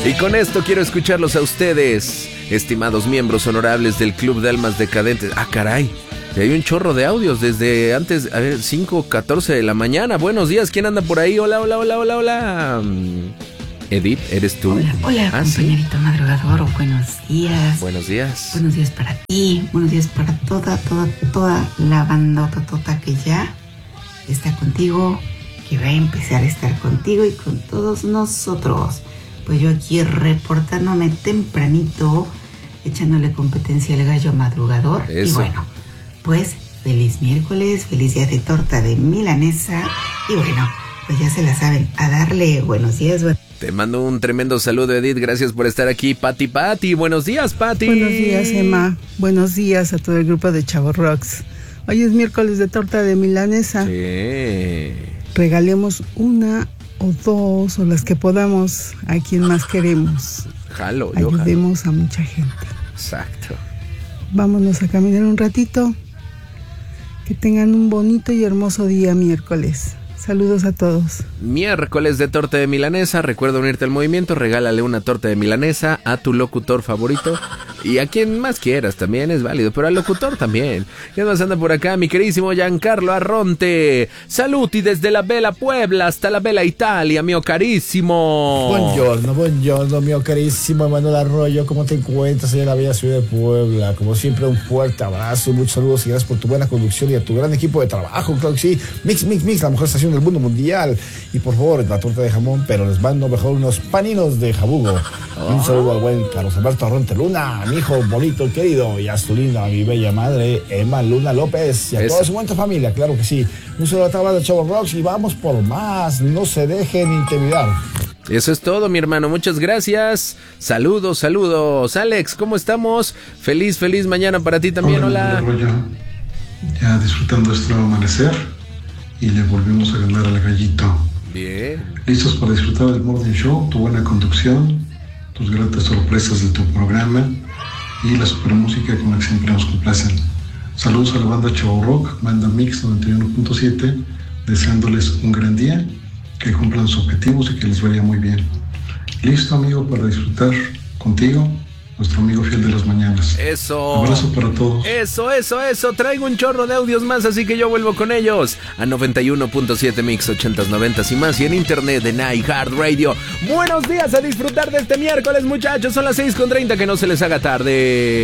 Y con esto quiero escucharlos a ustedes, estimados miembros honorables del Club de Almas Decadentes. Ah, caray, hay un chorro de audios desde antes, 5:14 de la mañana. Buenos días, ¿quién anda por ahí? Hola, hola, hola, hola, hola. Edith, ¿eres tú? Hola, compañerito, ¿sí? Madrugador, buenos días. Buenos días. Buenos días para ti, buenos días para toda la banda totota que ya está contigo, que va a empezar a estar contigo y con todos nosotros. Pues yo aquí reportándome tempranito, echándole competencia al gallo madrugador. Eso. Y bueno, pues feliz miércoles, feliz día de torta de milanesa. Y bueno, pues ya se la saben, a darle buenos días. Te mando un tremendo saludo, Edith, gracias por estar aquí. Pati, buenos días, Pati. Buenos días, Emma, buenos días a todo el grupo de Chavo Rocks. Hoy es miércoles de torta de milanesa. Sí. Regalemos una o dos o las que podamos a quien más queremos. Ayudemos a mucha gente. Exacto. Vámonos a caminar un ratito. Que tengan un bonito y hermoso día miércoles. Saludos a todos. Miércoles de torta de milanesa. Recuerda unirte al movimiento. Regálale una torta de milanesa a tu locutor favorito. Y a quien más quieras también es válido. Pero al locutor también. ¿Quién más anda por acá? Mi queridísimo Giancarlo Arronte. Saluti desde la bella Puebla hasta la bella Italia, mio carissimo. Buongiorno, mio carissimo Manuel Arroyo. ¿Cómo te encuentras en la bella ciudad de Puebla? Como siempre, un fuerte abrazo, muchos saludos y gracias por tu buena conducción y a tu gran equipo de trabajo. Claro que sí. Mix, la mejor estación del mundo mundial. Y por favor, la torta de jamón, pero les mando mejor unos paninos de jabugo. Y un saludo al buen Carlos Alberto Arronte Luna, mi hijo bonito, querido, y a su linda, mi bella madre, Emma Luna López, y a toda su buena familia, claro que sí. Un saludo a toda la de Chavo Rocks y vamos por más, no se dejen intimidar. Eso es todo, mi hermano, muchas gracias. Saludos. Alex, ¿cómo estamos? Feliz mañana para ti también. Hola. Ya disfrutando este nuevo amanecer y le volvimos a ganar al gallito. Bien. Listos para disfrutar del Morning Show, tu buena conducción, tus gratas sorpresas de tu programa y la super música con la que siempre nos complacen. Saludos a la banda Chavo Rock, banda Mix 91.7, deseándoles un gran día, que cumplan sus objetivos y que les vaya muy bien. Listo, amigo, para disfrutar contigo, nuestro amigo fiel de las mañanas. Eso. Abrazo para todos. Eso. Traigo un chorro de audios más, así que yo vuelvo con ellos. A 91.7 Mix 80s, 90s y más. Y en internet en iHeartRadio. Buenos días, a disfrutar de este miércoles, muchachos. Son las 6:30, que no se les haga tarde.